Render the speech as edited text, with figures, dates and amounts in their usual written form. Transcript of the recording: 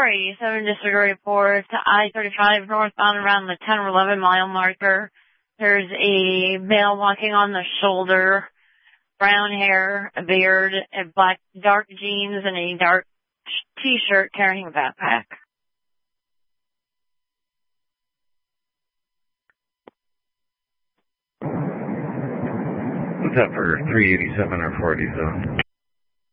487 District reports I-35 northbound around the 10 or 11 mile marker. There's a male walking on the shoulder, brown hair, a beard, and black dark jeans, and a dark t-shirt carrying a backpack. What's that for 387 or 487?